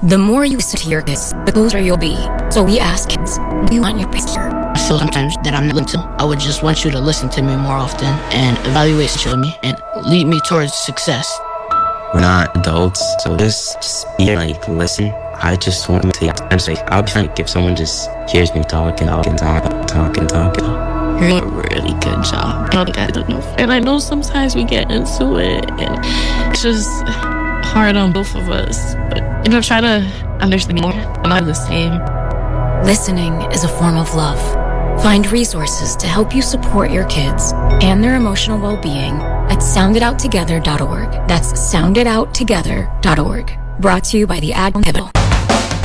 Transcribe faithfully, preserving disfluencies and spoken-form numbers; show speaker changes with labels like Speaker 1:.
Speaker 1: The more you listen to your kids, the closer you'll be. So we ask kids, do you want your kids here?
Speaker 2: I feel sometimes that I'm not listening to. I would just want you to listen to me more often and evaluate me and lead me towards success.
Speaker 3: We're not adults, so just, just be like, listen. I just want to take time to say, I'll be fine if someone just hears me talk and talk and talk and talk and talk.
Speaker 4: You're doing a really good job. I don't, I don't know. And I know sometimes we get into it and it's just hard on both of us. But, you know, try to understand more. I'm not the same.
Speaker 1: Listening is a form of love. Find resources to help you support your kids and their emotional well-being at sound it out together dot org. That's sound it out together dot org. Brought to you by the Ad Pivotal.